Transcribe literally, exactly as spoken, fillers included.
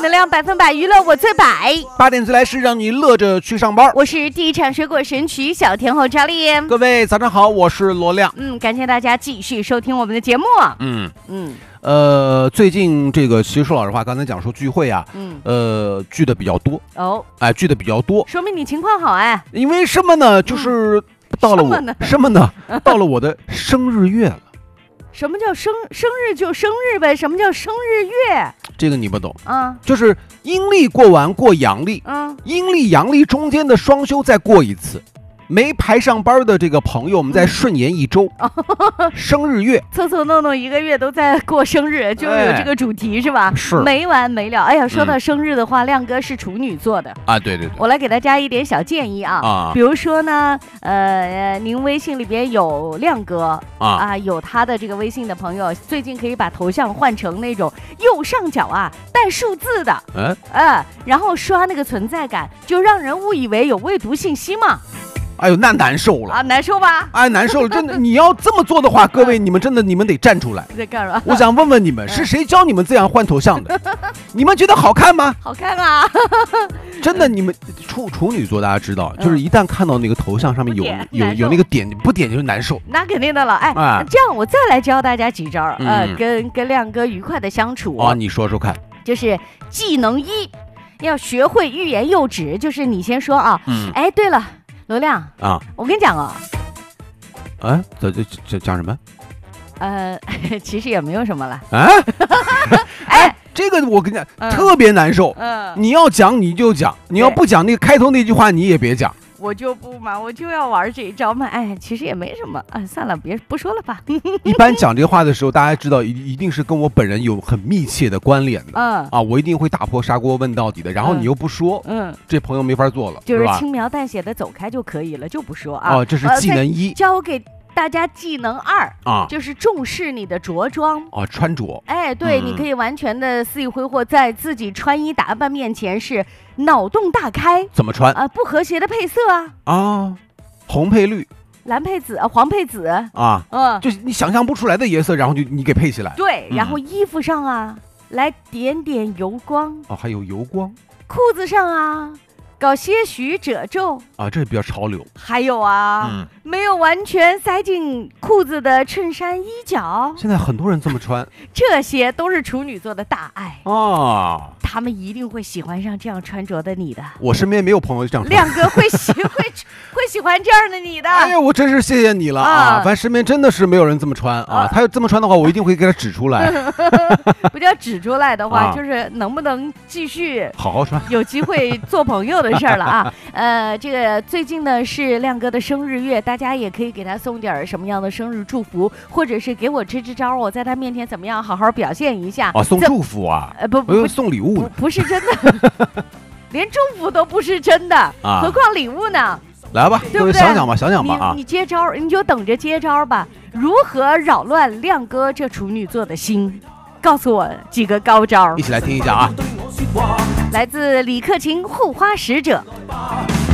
能量百分百，娱乐我最百。 八点自来是让你乐着去上班。 我是地产水果神曲小天后赵丽。 各位早上好，我是罗亮。 嗯，感谢大家继续收听我们的节目。 嗯嗯。 呃，最近这个其实说老实话，刚才讲说聚会啊，嗯，呃，聚的比较多哦， 哎，聚的比较多， 说明你情况好哎。 因为什么呢？就是到了我、 嗯、 什么呢？到了我的生日月了。 什么叫生生日就生日呗？什么叫生日月？ 这个你不懂啊， 就是阴历过完过阳历，嗯，阴历阳历中间的双休再过一次。没排上班的这个朋友，我们再顺延一周，嗯、生日月， 凑凑弄弄一个月都在过生日，就是有这个主题、哎、是吧？ 是没完没了。哎呀，说到生日的话，嗯、亮哥是处女座的啊，对对对， 我来给大家一点小建议啊，啊比如说呢，呃，您微信里边有亮哥啊, 啊，有他的这个微信的朋友，最近可以把头像换成那种右上角啊带数字的，嗯、呃，然后刷那个存在感，就让人误以为有未读信息嘛。 哎呦，那难受了啊，难受吧？ 哎，难受了，真的。你要这么做的话，各位，你们真的，你们得站出来。 在干什么？ 我想问问你们，是谁教你们这样换头像的？你们觉得好看吗？ 好看啊！ 真的，你们处处女座，大家知道，就是一旦看到那个头像上面有有有那个点，不点就是难受。 那肯定的了。哎，哎这样我再来教大家几招，嗯、呃，跟跟亮哥愉快的相处。 啊，你说说看。 就是技能一，要学会欲言又止。就是你先说啊，嗯，哎，对了。罗亮啊，我跟你讲啊， 啊，这这这讲什么？ 呃，其实也没有什么了。 啊，哎，这个我跟你讲，嗯、特别难受。嗯，你要讲你就讲，你要不讲那个开头那句话你也别讲。 我就不嘛，我就要玩这一招嘛。哎，其实也没什么啊，算了，别不说了吧。 一般讲这话的时候，大家知道一一定是跟我本人有很密切的关联的。嗯啊，我一定会打破砂锅问到底的。然后你又不说，嗯，这朋友没法做了， 就是轻描淡写的走开就可以了，就不说啊。 哦，这是技能一， 教给大家技能二啊，就是重视你的着装哦，穿着。 哎，对，嗯、你可以完全的肆意挥霍，在自己穿衣打扮面前是脑洞大开。 怎么穿啊？不和谐的配色啊啊，红配绿， 蓝配紫啊，黄配紫啊，嗯，就是你想象不出来的颜色，然后就你给配起来。 对，然后衣服上啊，嗯、来点点油光哦，还有油光。 裤子上啊。搞些许褶皱啊，这比较潮流。 还有啊，嗯、没有完全塞进裤子的衬衫衣角， 现在很多人这么穿， 这些都是处女座的大爱啊。 他们一定会喜欢上这样穿着的你的。 我身边没有朋友这样穿， 亮哥会喜会会喜欢这样的你的。 哎呀，我真是谢谢你了啊！啊反正身边真的是没有人这么穿啊。啊他要这么穿的话，我一定会给他指出来。 不叫指出来的话，啊、就是能不能继续好好穿， 有机会做朋友的事儿了啊。呃，这个最近呢是亮哥的生日月，大家也可以给他送点什么样的生日祝福，或者是给我支支招，我在他面前怎么样好好表现一下。 啊，送祝福啊？ 呃，不不， 送礼物不，不是真的，连祝福都不是真的，啊、何况礼物呢？ 来吧，各位想想吧，想想吧啊！ 你接招，你就等着接招吧。如何扰乱亮哥这处女座的心？告诉我几个高招， 一起来听一下啊！ 来自李克勤护花使者。